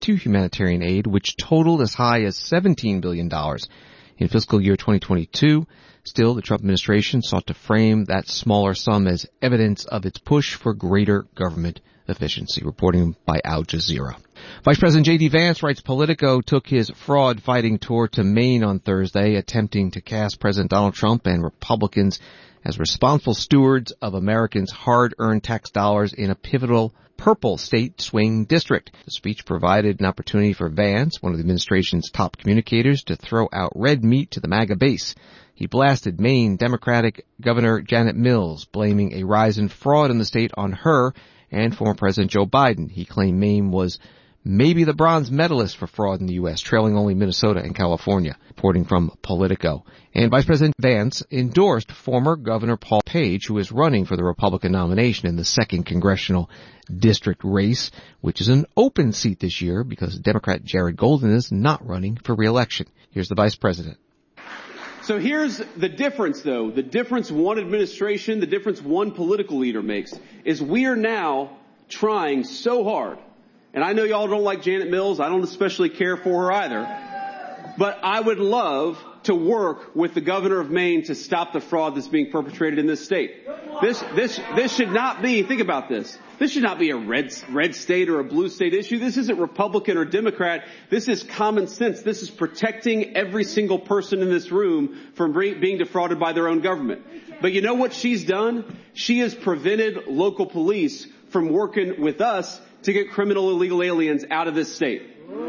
to humanitarian aid, which totaled as high as $17 billion in fiscal year 2022. Still, the Trump administration sought to frame that smaller sum as evidence of its push for greater government efficiency. Reporting by Al Jazeera. Vice President J.D. Vance writes Politico took his fraud-fighting tour to Maine on Thursday, attempting to cast President Donald Trump and Republicans as responsible stewards of Americans' hard-earned tax dollars in a pivotal purple state swing district. The speech provided an opportunity for Vance, one of the administration's top communicators, to throw out red meat to the MAGA base. He blasted Maine Democratic Governor Janet Mills, blaming a rise in fraud in the state on her and former President Joe Biden. He claimed Maine was maybe the bronze medalist for fraud in the U.S., trailing only Minnesota and California, reporting from Politico. And Vice President Vance endorsed former Governor Paul Page, who is running for the Republican nomination in the 2nd Congressional District race, which is an open seat this year because Democrat Jared Golden is not running for re-election. Here's the Vice President. So here's the difference, though. The difference one administration, the difference one political leader makes is we are now trying so hard. And I know y'all don't like Janet Mills. I don't especially care for her either. But I would love to work with the governor of Maine to stop the fraud that's being perpetrated in this state. This should not be, think about this. This should not be a red state or a blue state issue. This isn't Republican or Democrat. This is common sense. This is protecting every single person in this room from being defrauded by their own government. But you know what she's done? She has prevented local police from working with us to get criminal illegal aliens out of this state.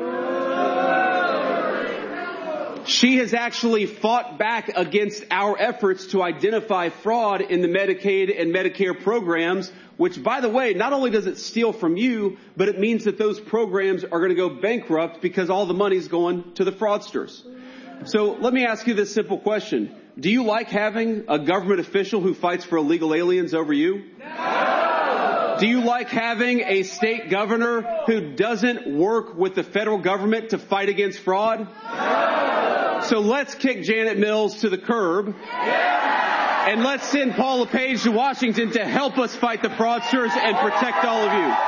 She has actually fought back against our efforts to identify fraud in the Medicaid and Medicare programs, which, by the way, not only does it steal from you, but it means that those programs are going to go bankrupt because all the money's going to the fraudsters. So let me ask you this simple question. Do you like having a government official who fights for illegal aliens over you? No! Do you like having a state governor who doesn't work with the federal government to fight against fraud? No! So let's kick Janet Mills to the curb. Yeah! And let's send Paul LePage to Washington to help us fight the fraudsters and protect all of you.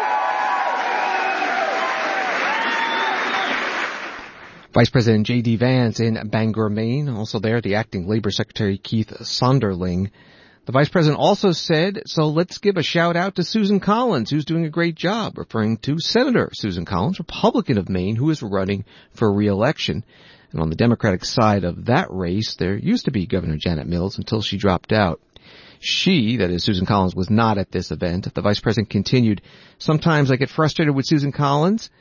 Vice President J.D. Vance in Bangor, Maine. Also there, the acting Labor Secretary Keith Sonderling. The Vice President also said, so let's give a shout out to Susan Collins, who's doing a great job, referring to Senator Susan Collins, Republican of Maine, who is running for re-election. And on the Democratic side of that race, there used to be Governor Janet Mills until she dropped out. She, that is Susan Collins, was not at this event. The Vice President continued, sometimes I get frustrated with Susan Collins.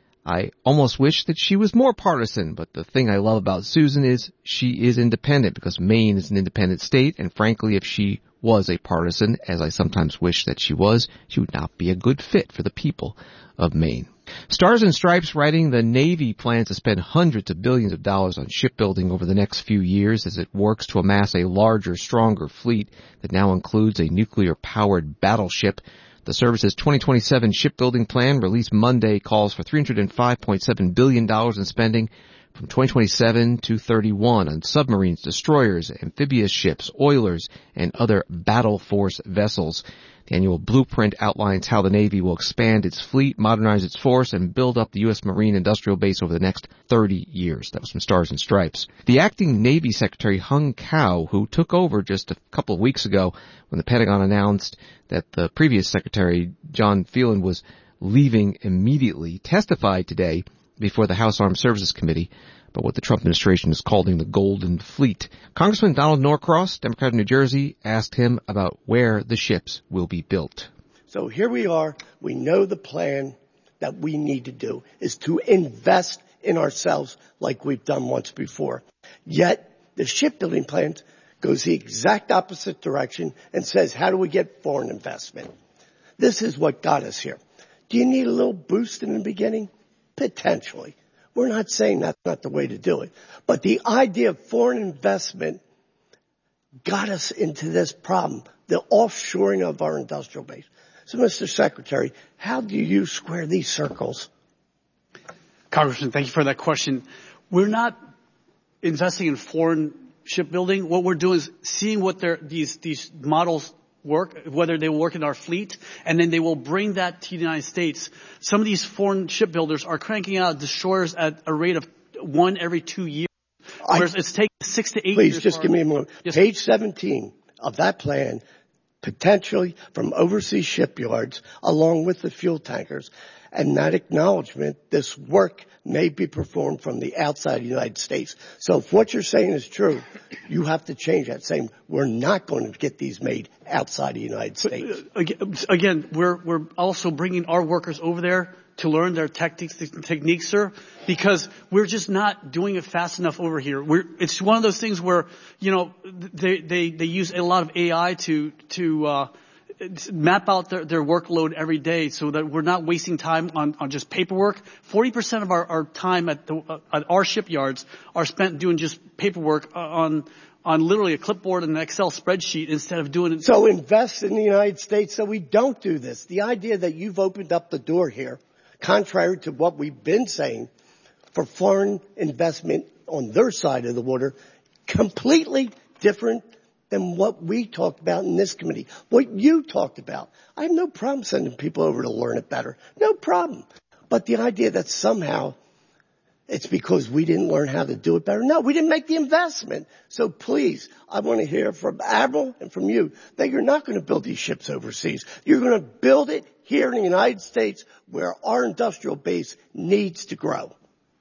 I almost wish that she was more partisan, but the thing I love about Susan is she is independent because Maine is an independent state, and frankly, if she was a partisan, as I sometimes wish that she would not be a good fit for the people of Maine. Stars and Stripes writing the Navy plans to spend hundreds of billions of dollars on shipbuilding over the next few years as it works to amass a larger, stronger fleet that now includes a nuclear-powered battleship. The service's 2027 shipbuilding plan, released Monday, calls for $305.7 billion in spending from 2027 to 31 on submarines, destroyers, amphibious ships, oilers, and other battle force vessels. The annual blueprint outlines how the Navy will expand its fleet, modernize its force, and build up the U.S. Marine industrial base over the next 30 years. That was from Stars and Stripes. The acting Navy Secretary Hung Cao, who took over just a couple of weeks ago when the Pentagon announced that the previous Secretary, John Phelan, was leaving immediately, testified today before the House Armed Services Committee about what the Trump administration is calling the Golden Fleet. Congressman Donald Norcross, Democrat of New Jersey, asked him about where the ships will be built. So here we are. We know the plan that we need to do is to invest in ourselves like we've done once before. Yet the shipbuilding plan goes the exact opposite direction and says, how do we get foreign investment? This is what got us here. Do you need a little boost in the beginning? Potentially. We're not saying that's not the way to do it. But the idea of foreign investment got us into this problem, the offshoring of our industrial base. So, Mr. Secretary, how do you square these circles? Congressman, thank you for that question. We're not investing in foreign shipbuilding. What we're doing is seeing what these models work, whether they will work in our fleet, and then they will bring that to the United States. Some of these foreign shipbuilders are cranking out destroyers at a rate of 1 every 2 years, whereas it's taking 6 to 8 years. Please, just give me a moment. Yes, Page 17 of that plan, potentially from overseas shipyards, along with the fuel tankers, and that acknowledgement, this work may be performed from the outside of the United States. So if what you're saying is true, you have to change that, saying we're not going to get these made outside of the United States. Again, we're also bringing our workers over there to learn their techniques, sir, because we're just not doing it fast enough over here. It's one of those things where, they use a lot of AI to map out their workload every day so that we're not wasting time on just paperwork. 40% of our time at our shipyards are spent doing just paperwork on literally a clipboard and an Excel spreadsheet instead of doing it. So invest in the United States so we don't do this. The idea that you've opened up the door here, contrary to what we've been saying, for foreign investment on their side of the water, completely different than what we talked about in this committee, what you talked about. I have no problem sending people over to learn it better. No problem. But the idea that somehow it's because we didn't learn how to do it better. No, we didn't make the investment. So please, I want to hear from Admiral and from you that you're not going to build these ships overseas. You're going to build it here in the United States where our industrial base needs to grow.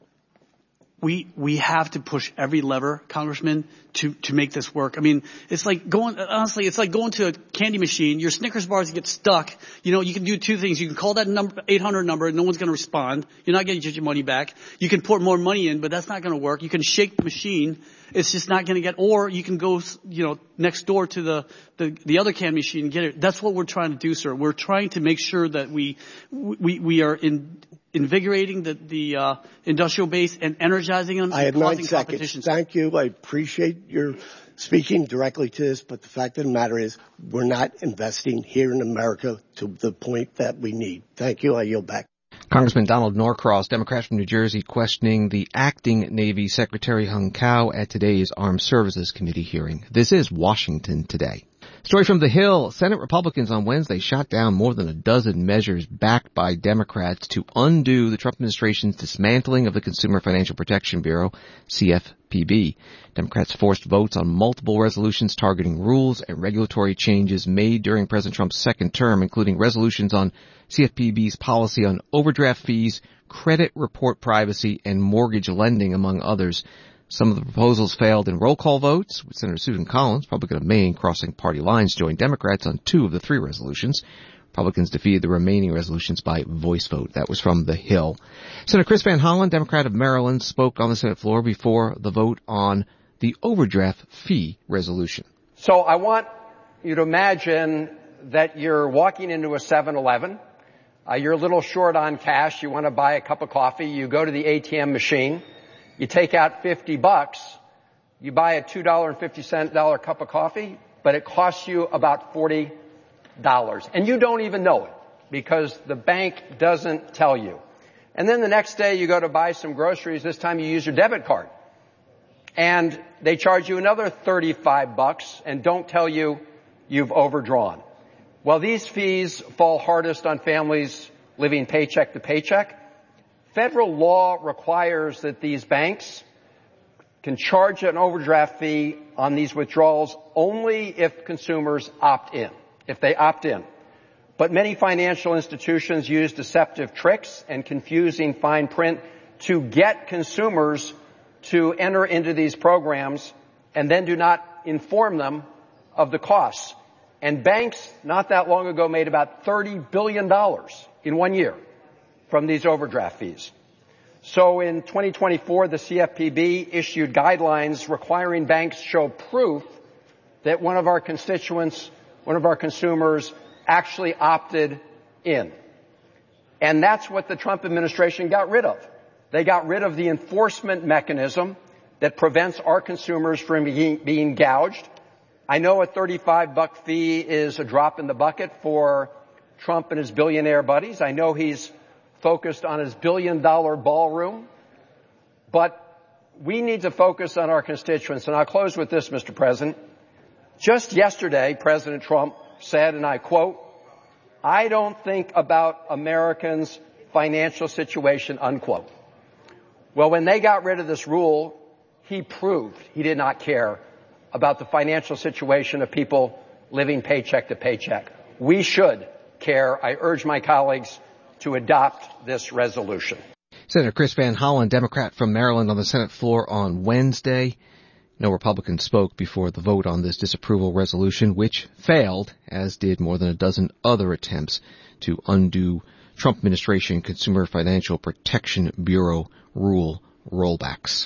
We have to push every lever, Congressman, to make this work. I mean, it's like going to a candy machine. Your Snickers bars get stuck. You can do two things. You can call that 800 number and no one's going to respond. You're not going to get your money back. You can put more money in, but that's not going to work. You can shake the machine. It's just not going to get, or you can go, next door to the other candy machine and get it. That's what we're trying to do, sir. We're trying to make sure that we are invigorating the industrial base and energizing them. I have 9 seconds. Thank you. I appreciate your speaking directly to this, but the fact of the matter is we're not investing here in America to the point that we need. Thank you. I yield back. Congressman Donald Norcross, Democrat from New Jersey, questioning the acting Navy Secretary Hung Cao at today's Armed Services Committee hearing. This is Washington Today. Story from The Hill. Senate Republicans on Wednesday shot down more than a dozen measures backed by Democrats to undo the Trump administration's dismantling of the Consumer Financial Protection Bureau, CFPB. Democrats forced votes on multiple resolutions targeting rules and regulatory changes made during President Trump's second term, including resolutions on CFPB's policy on overdraft fees, credit report privacy, and mortgage lending, among others. Some of the proposals failed in roll call votes, with Senator Susan Collins, Republican of Maine, crossing party lines, joined Democrats on 2 of the 3 resolutions. Republicans defeated the remaining resolutions by voice vote. That was from The Hill. Senator Chris Van Hollen, Democrat of Maryland, spoke on the Senate floor before the vote on the overdraft fee resolution. So I want you to imagine that you're walking into a 7-Eleven. You're a little short on cash. You want to buy a cup of coffee. You go to the ATM machine. You take out $50, you buy a $2.50 cup of coffee, but it costs you about $40. And you don't even know it because the bank doesn't tell you. And then the next day you go to buy some groceries. This time you use your debit card. And they charge you another $35 and don't tell you you've overdrawn. Well, these fees fall hardest on families living paycheck to paycheck. Federal law requires that these banks can charge an overdraft fee on these withdrawals only if consumers opt in, if they opt in. But many financial institutions use deceptive tricks and confusing fine print to get consumers to enter into these programs and then do not inform them of the costs. And banks not that long ago made about $30 billion in 1 year from these overdraft fees. So in 2024, the CFPB issued guidelines requiring banks show proof that one of our constituents, one of our consumers, actually opted in. And that's what the Trump administration got rid of. They got rid of the enforcement mechanism that prevents our consumers from being gouged. I know a $35 fee is a drop in the bucket for Trump and his billionaire buddies. I know he's focused on his $1 billion ballroom. But we need to focus on our constituents. And I'll close with this, Mr. President. Just yesterday, President Trump said, and I quote, "I don't think about Americans' financial situation," unquote. Well, when they got rid of this rule, he proved he did not care about the financial situation of people living paycheck to paycheck. We should care. I urge my colleagues to adopt this resolution. Senator Chris Van Hollen, Democrat from Maryland, on the Senate floor on Wednesday. No Republican spoke before the vote on this disapproval resolution, which failed, as did more than a dozen other attempts to undo Trump administration Consumer Financial Protection Bureau rule rollbacks.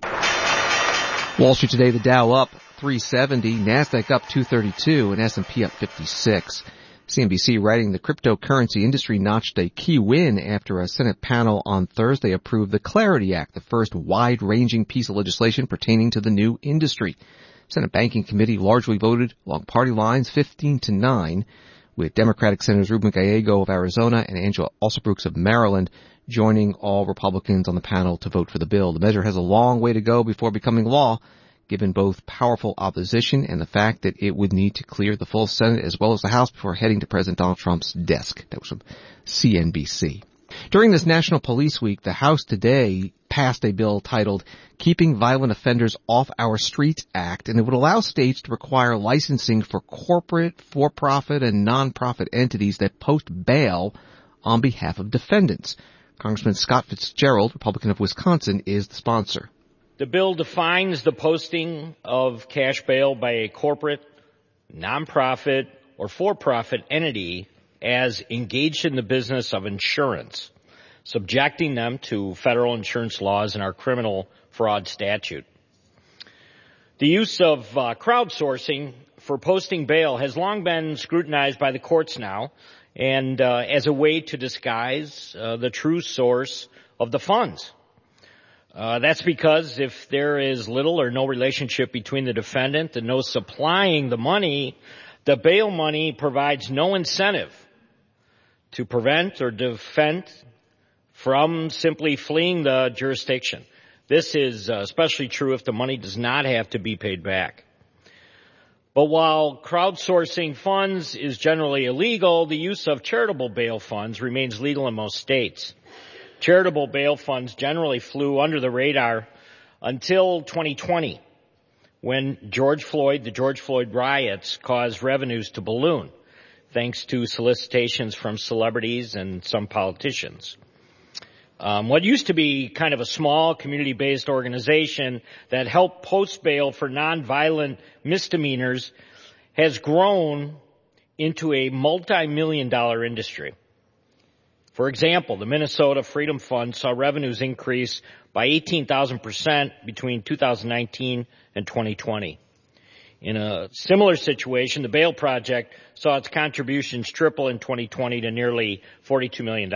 Wall Street today, the Dow up 370, NASDAQ up 232, and S&P up 56. CNBC writing the cryptocurrency industry notched a key win after a Senate panel on Thursday approved the Clarity Act, the first wide-ranging piece of legislation pertaining to the new industry. Senate Banking Committee largely voted along party lines 15-9, with Democratic Senators Ruben Gallego of Arizona and Angela Alsobrooks of Maryland joining all Republicans on the panel to vote for the bill. The measure has a long way to go before becoming law, given both powerful opposition and the fact that it would need to clear the full Senate as well as the House before heading to President Donald Trump's desk. That was from CNBC. During this National Police Week, the House today passed a bill titled Keeping Violent Offenders Off Our Streets Act, and it would allow states to require licensing for corporate, for-profit, and non-profit entities that post bail on behalf of defendants. Congressman Scott Fitzgerald, Republican of Wisconsin, is the sponsor. The bill defines the posting of cash bail by a corporate, nonprofit, or for-profit entity as engaged in the business of insurance, subjecting them to federal insurance laws and our criminal fraud statute. The use of crowdsourcing for posting bail has long been scrutinized by the courts now, and as a way to disguise the true source of the funds. That's because if there is little or no relationship between the defendant and those supplying the money, the bail money provides no incentive to prevent or defend from simply fleeing the jurisdiction. This is especially true if the money does not have to be paid back. But while crowdsourcing funds is generally illegal, the use of charitable bail funds remains legal in most states. Charitable bail funds generally flew under the radar until 2020, when the George Floyd riots caused revenues to balloon, thanks to solicitations from celebrities and some politicians. What used to be kind of a small community-based organization that helped post bail for nonviolent misdemeanors has grown into a multi-million-dollar industry. For example, the Minnesota Freedom Fund saw revenues increase by 18,000% between 2019 and 2020. In a similar situation, the Bail Project saw its contributions triple in 2020 to nearly $42 million.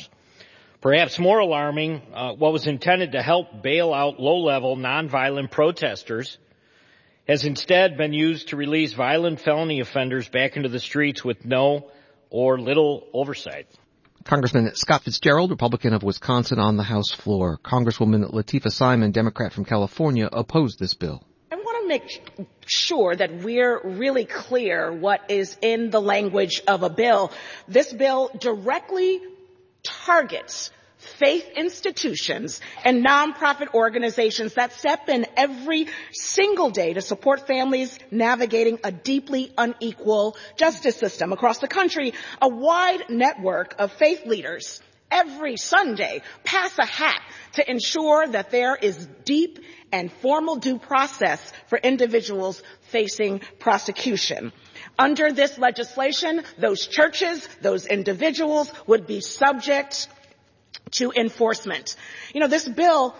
Perhaps more alarming, what was intended to help bail out low-level, nonviolent protesters has instead been used to release violent felony offenders back into the streets with no or little oversight. Congressman Scott Fitzgerald, Republican of Wisconsin, on the House floor. Congresswoman Lateefah Simon, Democrat from California, opposed this bill. I want to make sure that we're really clear what is in the language of a bill. This bill directly targets faith institutions and nonprofit organizations that step in every single day to support families navigating a deeply unequal justice system across the country. A wide network of faith leaders every Sunday pass a hat to ensure that there is deep and formal due process for individuals facing prosecution. Under this legislation, those churches, those individuals would be subject to enforcement. You know, this bill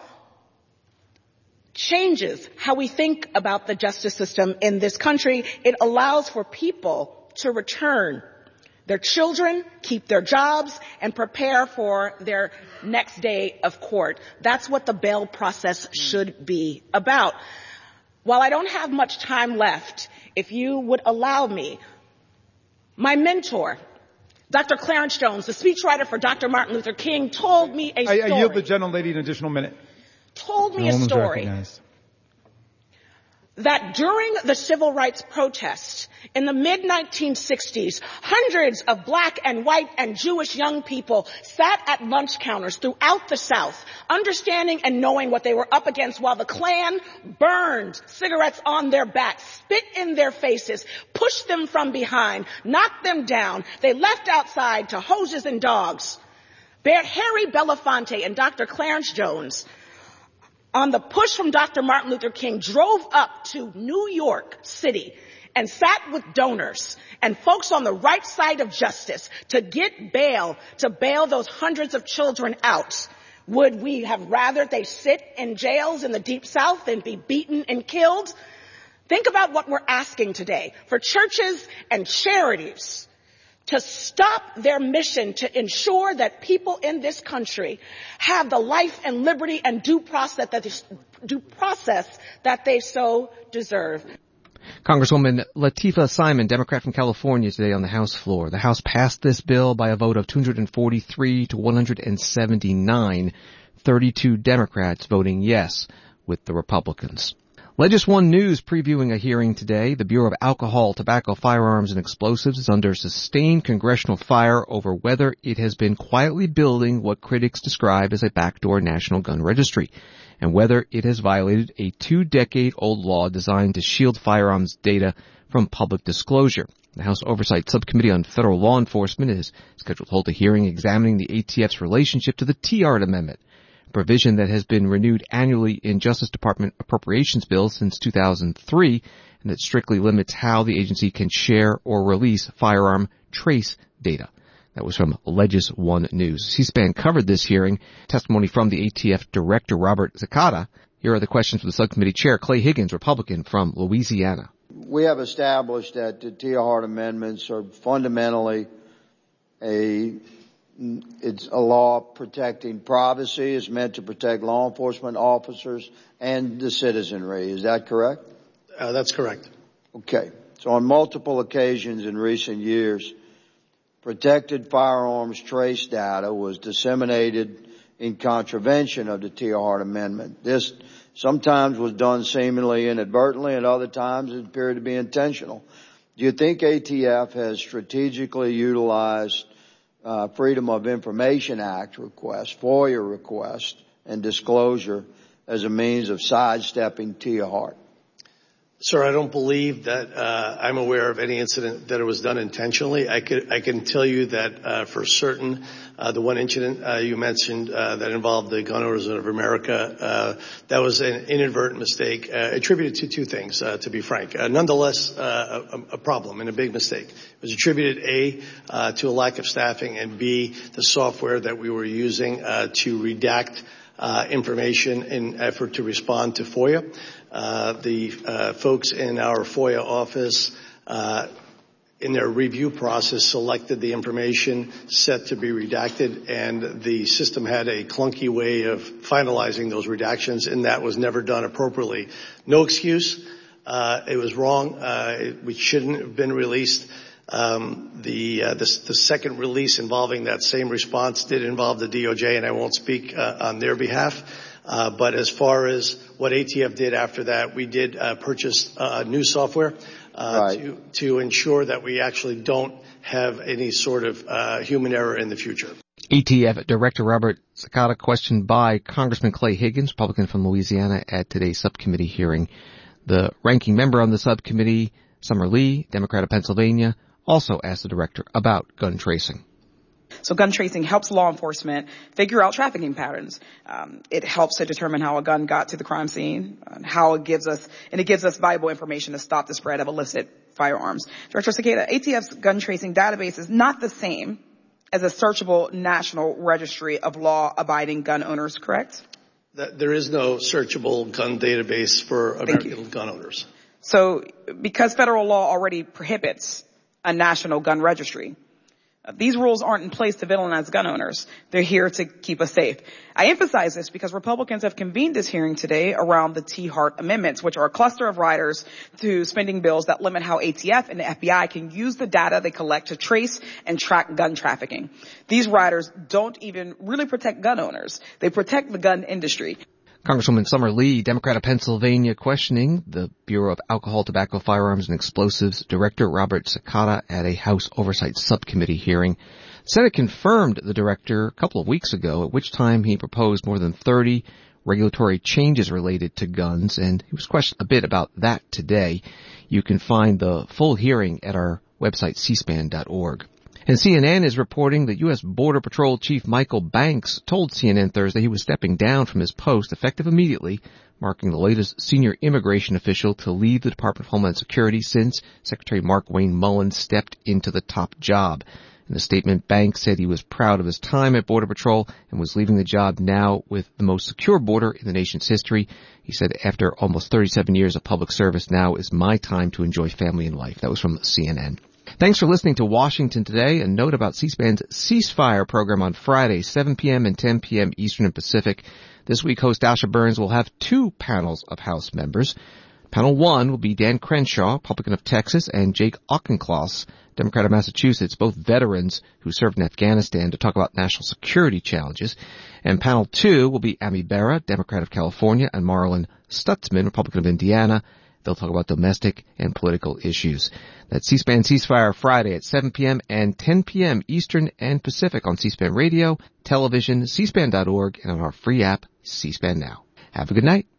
changes how we think about the justice system in this country. It allows for people to return their children, keep their jobs, and prepare for their next day of court. That's what the bail process should be about. While I don't have much time left, if you would allow me, my mentor, Dr. Clarence Jones, the speechwriter for Dr. Martin Luther King, told me a story. I yield the gentlelady an additional minute. Told me a story that during the civil rights protests in the mid-1960s, hundreds of black and white and Jewish young people sat at lunch counters throughout the South, understanding and knowing what they were up against while the Klan burned cigarettes on their backs, spit in their faces, pushed them from behind, knocked them down. They left outside to hoses and dogs. Harry Belafonte and Dr. Clarence Jones, on the push from Dr. Martin Luther King, drove up to New York City and sat with donors and folks on the right side of justice to get bail, to bail those hundreds of children out. Would we have rather they sit in jails in the Deep South and be beaten and killed? Think about what we're asking today for churches and charities to stop their mission to ensure that people in this country have the life and liberty and due process that they so deserve. Congresswoman Lateefah Simon, Democrat from California, today on the House floor. The House passed this bill by a vote of 243 to 179, 32 Democrats voting yes with the Republicans. Legis One News previewing a hearing today. The Bureau of Alcohol, Tobacco, Firearms, and Explosives is under sustained congressional fire over whether it has been quietly building what critics describe as a backdoor national gun registry, and whether it has violated a 2-decade-old law designed to shield firearms data from public disclosure. The House Oversight Subcommittee on Federal Law Enforcement is scheduled to hold a hearing examining the ATF's relationship to the TIARD Amendment, provision that has been renewed annually in Justice Department appropriations bills since 2003 and that strictly limits how the agency can share or release firearm trace data. That was from Legis One News. C-SPAN covered this hearing. Testimony from the ATF Director Robert Zakata. Here are the questions from the subcommittee chair, Clay Higgins, Republican from Louisiana. We have established that the TIARD amendments are fundamentally it's a law protecting privacy. It's meant to protect law enforcement officers and the citizenry. Is that correct? That's correct. Okay. So on multiple occasions in recent years, protected firearms trace data was disseminated in contravention of the TIARD amendment. This sometimes was done seemingly inadvertently, and other times it appeared to be intentional. Do you think ATF has strategically utilized Freedom of Information Act requests, FOIA requests, and disclosure as a means of sidestepping TIARD? Sir, I don't believe that I'm aware of any incident that it was done intentionally. I can tell you that for certain, the one incident you mentioned that involved the Gun Owners of America, that was an inadvertent mistake attributed to two things, to be frank. Nonetheless, a problem and a big mistake. It was attributed, A, to a lack of staffing, and B, the software that we were using to redact information in effort to respond to FOIA. The folks in our FOIA office, in their review process, selected the information set to be redacted, and the system had a clunky way of finalizing those redactions, and that was never done appropriately. No excuse. It was wrong. We shouldn't have been released. The second release involving that same response did involve the DOJ, and I won't speak on their behalf. But as far as what ATF did after that, we did purchase new software to ensure that we actually don't have any sort of human error in the future. ATF Director Robert Zakata, questioned by Congressman Clay Higgins, Republican from Louisiana, at today's subcommittee hearing. The ranking member on the subcommittee, Summer Lee, Democrat of Pennsylvania, also asked the director about gun tracing. So gun tracing helps law enforcement figure out trafficking patterns. It helps to determine how a gun got to the crime scene, how it gives us valuable information to stop the spread of illicit firearms. Director Zakata, ATF's gun tracing database is not the same as a searchable national registry of law-abiding gun owners, correct? There is no searchable gun database for American gun owners. So because federal law already prohibits a national gun registry, these rules aren't in place to villainize gun owners. They're here to keep us safe. I emphasize this because Republicans have convened this hearing today around the TIARD amendments, which are a cluster of riders to spending bills that limit how ATF and the FBI can use the data they collect to trace and track gun trafficking. These riders don't even really protect gun owners. They protect the gun industry. Congresswoman Summer Lee, Democrat of Pennsylvania, questioning the Bureau of Alcohol, Tobacco, Firearms, and Explosives Director Robert Cicada at a House Oversight Subcommittee hearing. The Senate confirmed the director a couple of weeks ago, at which time he proposed more than 30 regulatory changes related to guns, and he was questioned a bit about that today. You can find the full hearing at our website, cspan.org. And CNN is reporting that U.S. Border Patrol Chief Michael Banks told CNN Thursday he was stepping down from his post effective immediately, marking the latest senior immigration official to leave the Department of Homeland Security since Secretary Markwayne Mullins stepped into the top job. In a statement, Banks said he was proud of his time at Border Patrol and was leaving the job now with the most secure border in the nation's history. He said, after almost 37 years of public service, now is my time to enjoy family and life. That was from CNN. Thanks for listening to Washington Today. A note about C-SPAN's Ceasefire program on Friday, 7 p.m. and 10 p.m. Eastern and Pacific. This week, host Asha Burns will have two panels of House members. Panel 1 will be Dan Crenshaw, Republican of Texas, and Jake Auchincloss, Democrat of Massachusetts, both veterans who served in Afghanistan, to talk about national security challenges. And Panel 2 will be Ami Bera, Democrat of California, and Marlin Stutzman, Republican of Indiana. They'll talk about domestic and political issues. That's C-SPAN Ceasefire Friday at 7 p.m. and 10 p.m. Eastern and Pacific on C-SPAN Radio, television, cspan.org, and on our free app, C-SPAN Now. Have a good night.